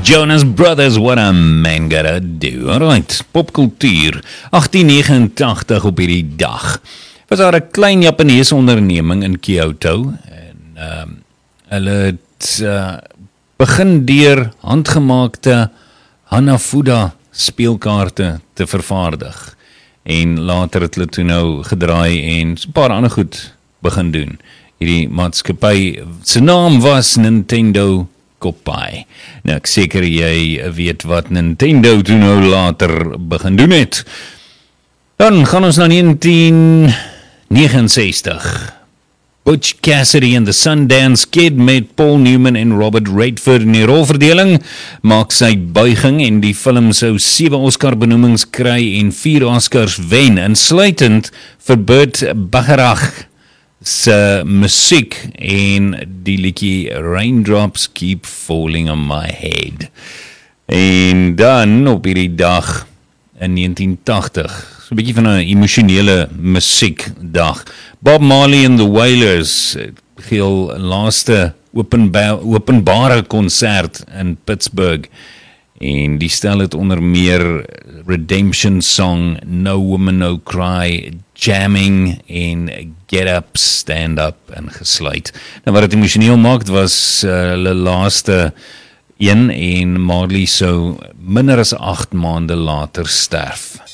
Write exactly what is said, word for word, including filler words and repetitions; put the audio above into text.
Jonas Brothers, what a man gotta do. Alright, popcultuur, agtien negenentachtig op hierdie dag. Was daar 'n klein Japaneese onderneming in Kyoto, en um, hulle het uh, begin deur handgemaakte Hanafuda speelkaarte te vervaardig. En later het hulle toe nou gedraai en 'n paar ander goed begin doen. Hierdie maatskappy se naam was Nintendo Kopai. Nou, ek seker jy weet wat Nintendo toe nou later begin doen het. Dan gaan ons na negentien negenenzestig. Butch Cassidy and the Sundance Kid met Paul Newman en Robert Redford in die rolverdeling maak sy buiging en die film sou sewe Oscar-benoemings kry en vier Oscars wen, insluitend vir Burt Bacharach se musiek en die liedjie Raindrops Keep Falling on My Head. En dan op hierdie dag in negentien tachtig, so 'n bietjie van 'n emosionele musiekdag. Bob Marley and the Wailers gee hul laaste openba- openbare konsert in Pittsburgh. En die stel het onder meer Redemption Song, No Woman No Cry, Jamming en Get Up, Stand Up en gesluit. Nou wat het emosioneel maak was uh, hulle laaste een en Marley sou minder as agt maande later sterf.